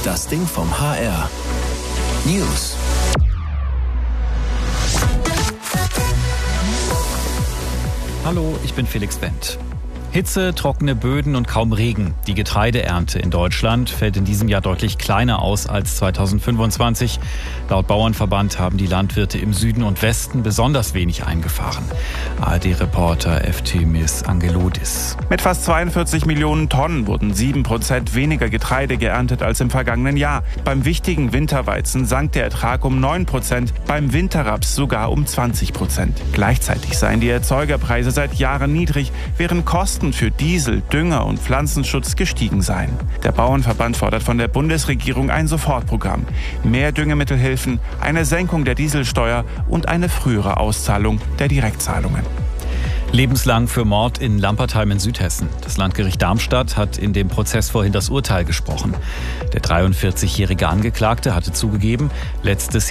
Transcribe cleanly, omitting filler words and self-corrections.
Das Ding vom HR. News. Hallo, ich bin Felix Wendt. Hitze, trockene Böden und kaum Regen. Die Getreideernte in Deutschland fällt in diesem Jahr deutlich kleiner aus als 2025. Laut Bauernverband haben die Landwirte im Süden und Westen besonders wenig eingefahren. ARD-Reporter Eftimis Angeloudis. Mit fast 42 Millionen Tonnen wurden 7% weniger Getreide geerntet als im vergangenen Jahr. Beim wichtigen Winterweizen sank der Ertrag um 9%, beim Winterraps sogar um 20%. Gleichzeitig seien die Erzeugerpreise seit Jahren niedrig, während Kosten für Diesel, Dünger und Pflanzenschutz gestiegen seien. Der Bauernverband fordert von der Bundesregierung ein Sofortprogramm. Mehr Düngemittelhilfen, eine Senkung der Dieselsteuer und eine frühere Auszahlung der Direktzahlungen. Lebenslang für Mord in Lampertheim in Südhessen. Das Landgericht Darmstadt hat in dem Prozess vorhin das Urteil gesprochen. Der 43-jährige Angeklagte hatte zugegeben, letztes